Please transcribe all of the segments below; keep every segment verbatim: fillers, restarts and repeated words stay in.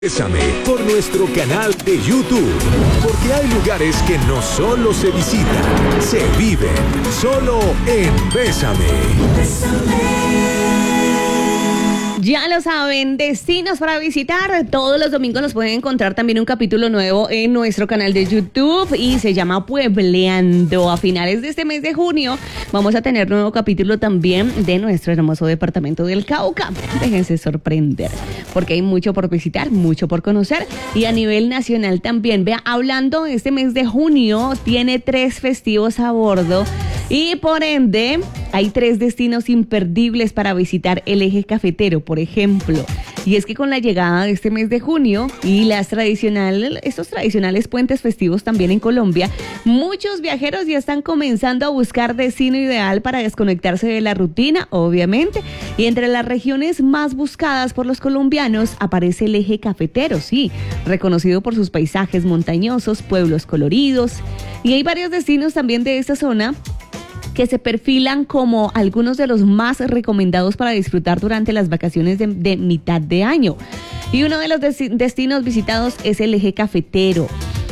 Bésame por nuestro canal de YouTube, porque hay lugares que no solo se visitan, se viven. Solo en Bésame. Ya lo saben, destinos para visitar. Todos los domingos nos pueden encontrar también un capítulo nuevo en nuestro canal de YouTube y se llama Puebleando. A finales de este mes de junio vamos a tener nuevo capítulo también de nuestro hermoso departamento del Cauca. Déjense sorprender, porque hay mucho por visitar, mucho por conocer y a nivel nacional también. Vea, hablando, este mes de junio tiene tres festivos a bordo y por ende hay tres destinos imperdibles para visitar el eje cafetero, por ejemplo. Y es que con la llegada de este mes de junio y las tradicionales, estos tradicionales puentes festivos también en Colombia, muchos viajeros ya están comenzando a buscar destino ideal para desconectarse de la rutina, obviamente. Y entre las regiones más buscadas por los colombianos aparece el eje cafetero, sí, reconocido por sus paisajes montañosos, pueblos coloridos. Y hay varios destinos también de esta zona que se perfilan como algunos de los más recomendados para disfrutar durante las vacaciones de, de mitad de año. Y uno de los des- destinos visitados es el eje cafetero.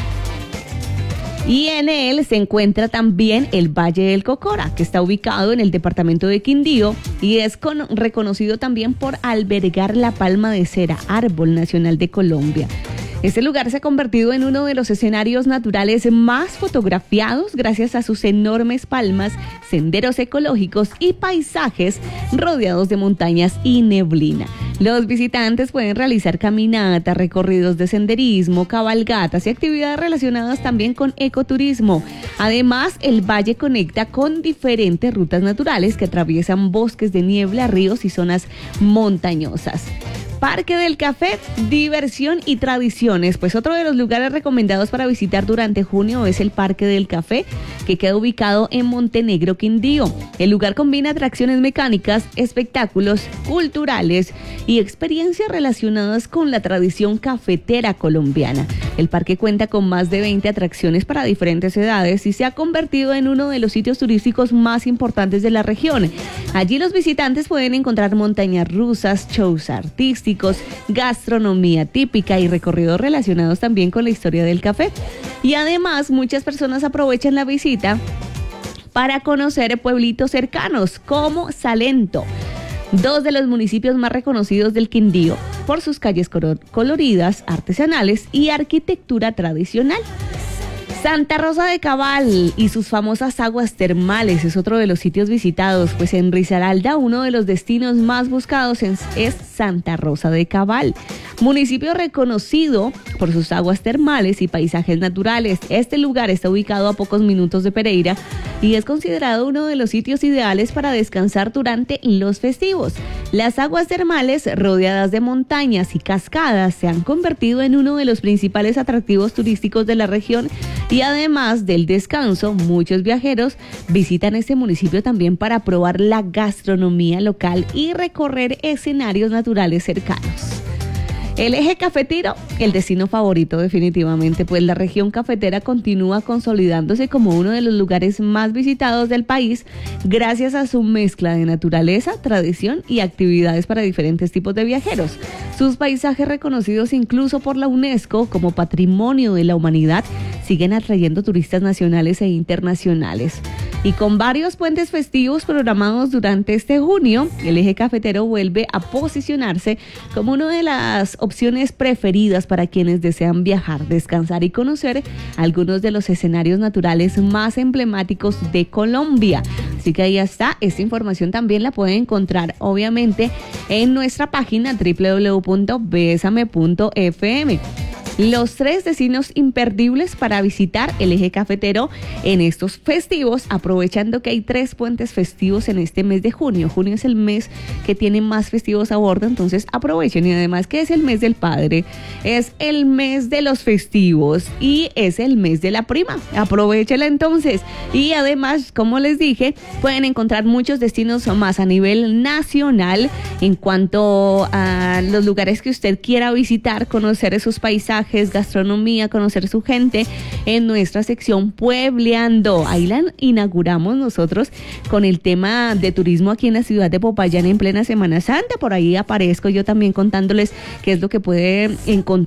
Y en él se encuentra también el Valle del Cocora, que está ubicado en el departamento de Quindío y es con, reconocido también por albergar la palma de cera, árbol nacional de Colombia. Este lugar se ha convertido en uno de los escenarios naturales más fotografiados gracias a sus enormes palmas, senderos ecológicos y paisajes rodeados de montañas y neblina. Los visitantes pueden realizar caminatas, recorridos de senderismo, cabalgatas y actividades relacionadas también con ecoturismo. Además, el valle conecta con diferentes rutas naturales que atraviesan bosques de niebla, ríos y zonas montañosas. Parque del Café, diversión y tradiciones. Pues otro de los lugares recomendados para visitar durante junio es el Parque del Café, que queda ubicado en Montenegro, Quindío. El lugar combina atracciones mecánicas, espectáculos culturales y experiencias relacionadas con la tradición cafetera colombiana. El parque cuenta con más de veinte atracciones para diferentes edades y se ha convertido en uno de los sitios turísticos más importantes de la región. Allí los visitantes pueden encontrar montañas rusas, shows artísticos, gastronomía típica y recorridos relacionados también con la historia del café. Y además muchas personas aprovechan la visita para conocer pueblitos cercanos como Salento, dos de los municipios más reconocidos del Quindío por sus calles coloridas, artesanales y arquitectura tradicional. Santa Rosa de Cabal y sus famosas aguas termales es otro de los sitios visitados, pues en Risaralda uno de los destinos más buscados es, es Santa Rosa de Cabal, municipio reconocido por sus aguas termales y paisajes naturales. Este lugar está ubicado a pocos minutos de Pereira y es considerado uno de los sitios ideales para descansar durante los festivos. Las aguas termales, rodeadas de montañas y cascadas, se han convertido en uno de los principales atractivos turísticos de la región. Y además del descanso, muchos viajeros visitan este municipio también para probar la gastronomía local y recorrer escenarios naturales cercanos. El eje cafetero, el destino favorito definitivamente, pues la región cafetera continúa consolidándose como uno de los lugares más visitados del país gracias a su mezcla de naturaleza, tradición y actividades para diferentes tipos de viajeros. Sus paisajes reconocidos incluso por la UNESCO como Patrimonio de la Humanidad siguen atrayendo turistas nacionales e internacionales. Y con varios puentes festivos programados durante este junio, el eje cafetero vuelve a posicionarse como una de las opciones preferidas para quienes desean viajar, descansar y conocer algunos de los escenarios naturales más emblemáticos de Colombia. Así que ahí está, esta información también la pueden encontrar obviamente en nuestra página doble u doble u doble u punto besame punto efe eme. Los tres destinos imperdibles para visitar el eje cafetero en estos festivos, aprovechando que hay tres puentes festivos en este mes de junio. Junio es el mes que tiene más festivos a bordo, entonces aprovechen. Y además que es el mes del padre, es el mes de los festivos y es el mes de la prima. Aprovechenla entonces. Y además, como les dije, pueden encontrar muchos destinos más a nivel nacional en cuanto a los lugares que usted quiera visitar, conocer esos paisajes paisajes, gastronomía, conocer su gente en nuestra sección Puebleando. Ahí la inauguramos nosotros con el tema de turismo aquí en la ciudad de Popayán en plena Semana Santa. Por ahí aparezco yo también contándoles qué es lo que puede encontrar